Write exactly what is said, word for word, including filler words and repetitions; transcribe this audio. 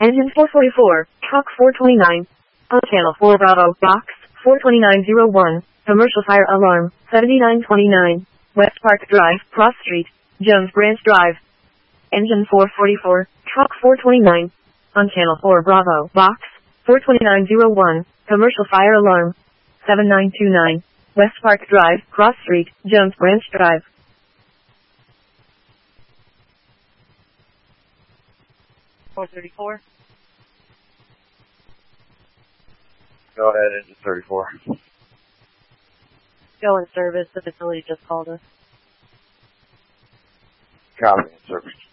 Engine four forty-four, truck four twenty-nine. On channel four Bravo, box four twenty-nine oh one, commercial fire alarm, seventy-nine twenty-nine, West Park Drive, Cross Street, Jones Branch Drive. Engine four forty-four, truck four twenty-nine. On channel four Bravo, box four twenty-nine oh one, commercial fire alarm, seven nine two nine, West Park Drive, Cross Street, Jones Branch Drive. four thirty-four. Go ahead, engine thirty-four. Go in service. The facility just called us. Copy, in service.